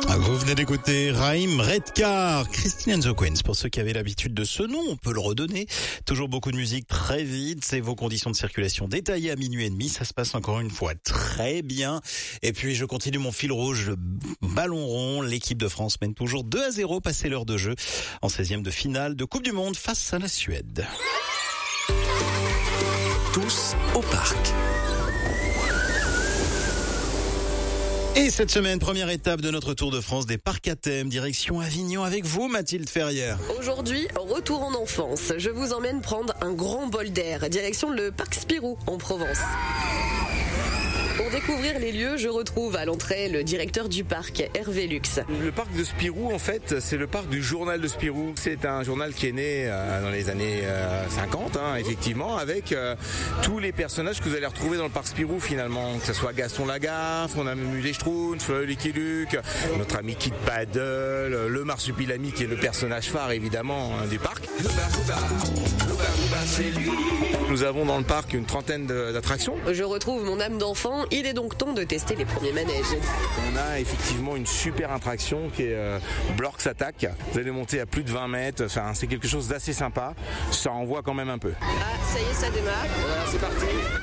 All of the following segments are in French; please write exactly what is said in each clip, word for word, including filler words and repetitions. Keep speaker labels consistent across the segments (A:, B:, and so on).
A: Vous venez d'écouter Raïm Redcar, Christine and the Queens. Pour ceux qui avaient l'habitude de ce nom, on peut le redonner. Toujours beaucoup de musique très vite. C'est vos conditions de circulation détaillées à minuit et demi. Ça se passe encore une fois très bien. Et puis je continue mon fil rouge, ballon rond. L'équipe de France mène toujours deux à zéro, passé l'heure de jeu, en seizième de finale de Coupe du Monde face à la Suède.
B: Tous au parc.
A: Et cette semaine, première étape de notre Tour de France des parcs à thème, direction Avignon avec vous, Mathilde Ferrière.
C: Aujourd'hui, retour en enfance. Je vous emmène prendre un grand bol d'air, direction le parc Spirou en Provence. Pour découvrir les lieux, je retrouve à l'entrée le directeur du parc, Hervé Lux.
D: Le parc de Spirou, en fait, c'est le parc du journal de Spirou. C'est un journal qui est né euh, dans les années euh, cinquante, hein, effectivement, avec euh, tous les personnages que vous allez retrouver dans le parc Spirou, finalement. Que ce soit Gaston Lagaffe, on a même eu les Schtroumpfs, Lucky Luke, notre ami Kid Paddle, le Marsupilami qui est le personnage phare, évidemment, hein, du parc. Nous avons dans le parc une trentaine d'attractions.
C: Je retrouve mon âme d'enfant. Il est donc temps de tester les premiers manèges.
D: On a effectivement une super attraction qui est euh, Blorks Attack. Vous allez monter à plus de vingt mètres. Enfin, c'est quelque chose d'assez sympa. Ça envoie quand même un peu.
C: Ah, ça y est, ça démarre.
D: Voilà, c'est parti.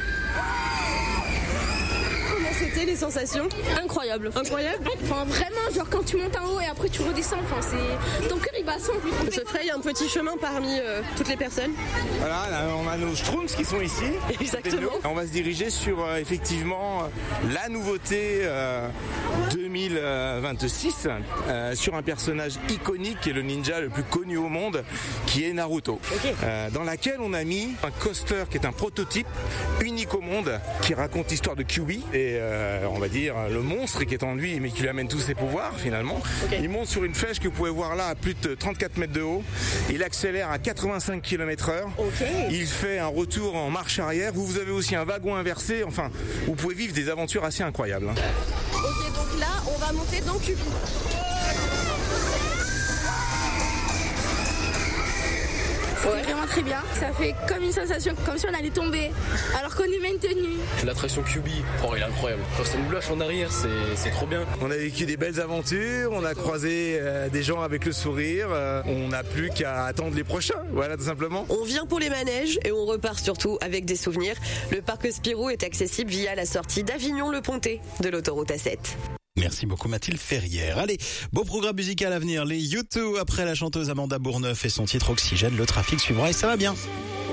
C: C'était les sensations?
E: Incroyable.
C: Incroyable?
E: Enfin vraiment, genre quand tu montes en haut et après tu redescends, enfin c'est ton cœur il bat à cent.
C: On se fraye un petit chemin parmi euh, toutes les personnes.
D: Voilà, là, on a nos Schtroumpfs qui sont ici.
C: Exactement.
D: On va se diriger sur euh, effectivement euh, la nouveauté euh, deux mille vingt-six euh, sur un personnage iconique qui est le ninja le plus connu au monde, qui est Naruto.
C: Okay.
D: Euh, dans laquelle on a mis un coaster qui est un prototype unique au monde qui raconte l'histoire de Kyuubi et euh, on va dire le monstre qui est en lui mais qui lui amène tous ses pouvoirs finalement. Okay. Il monte sur une flèche que vous pouvez voir là à plus de trente-quatre mètres de haut. Il accélère à quatre-vingt-cinq kilomètres heure.
C: Okay.
D: Il fait un retour en marche arrière. Vous, vous avez aussi un wagon inversé. Enfin, vous pouvez vivre des aventures assez incroyables. Hein.
C: Ok, donc là, on va monter dans Kyuubi.
E: C'était vraiment très bien. Ça fait comme une sensation, comme si on allait tomber, alors qu'on est maintenu.
F: L'attraction Kyuubi, oh, il est incroyable. Quand ça nous lâche en arrière, c'est, c'est trop bien.
D: On a vécu des belles aventures, on a croisé euh, des gens avec le sourire. Euh, on n'a plus qu'à attendre les prochains, voilà, tout simplement.
C: On vient pour les manèges et on repart surtout avec des souvenirs. Le parc Spirou est accessible via la sortie d'Avignon-le-Pontet de l'autoroute A sept.
A: Merci beaucoup Mathilde Ferrière. Allez, beau programme musical à venir, les U deux après la chanteuse Amanda Bourneuf et son titre Oxygène, le trafic suivra et ça va bien.